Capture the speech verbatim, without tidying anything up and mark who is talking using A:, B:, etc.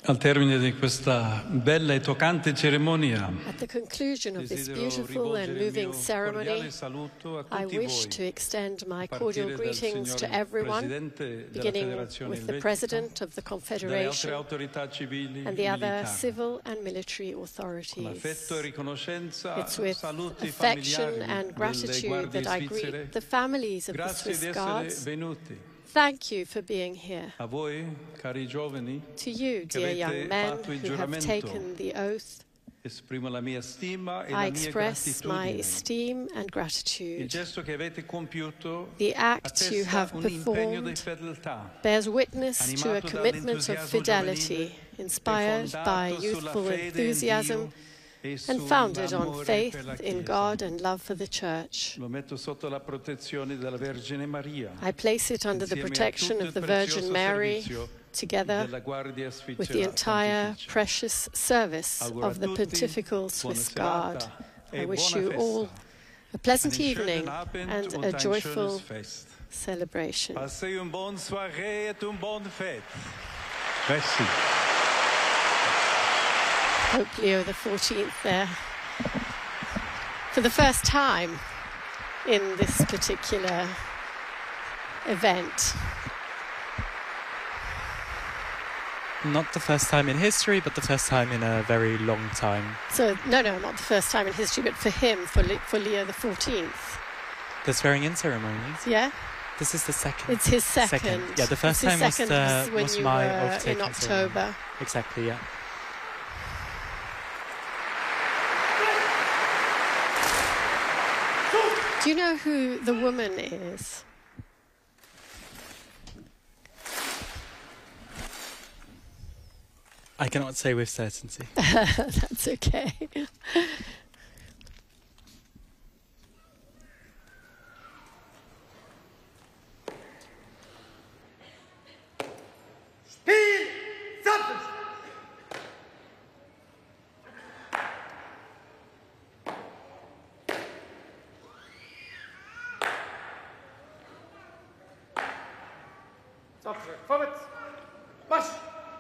A: Al termine di questa bella e toccante cerimonia,
B: At the conclusion of this beautiful and moving ceremony, I wish to extend my cordial greetings to everyone, beginning with the President of the Confederation and the other civil and military authorities. It's with affection and gratitude that I greet the families of the Swiss Guards. Thank you for being here. To you, dear young men who have taken the oath, I express my esteem and gratitude. The act you have performed bears witness to a commitment of fidelity, inspired by youthful enthusiasm and founded on faith in God and love for the Church. I place it under the protection of the Virgin Mary, together with the entire precious service of the Pontifical Swiss Guard. I wish you all a pleasant evening and a joyful celebration. Pope Leo the fourteenth there, for the first time in this particular event.
C: Not the first time in history, but the first time in a very long time.
B: So, no, no, not the first time in history, but for him, for, Le for Leo the fourteenth.
C: The swearing-in ceremonies?
B: Yeah.
C: This is the second.
B: It's his second.
C: second. Yeah, the first
B: it's
C: time was, the,
B: when
C: was
B: you
C: my
B: were
C: oath-taking
B: in October.
C: ceremony. Exactly, yeah.
B: Do you know who the woman is?
C: I cannot say with certainty.
B: That's okay.
D: Spiel Zapfen! Zapfen, vorwärts! Marsch!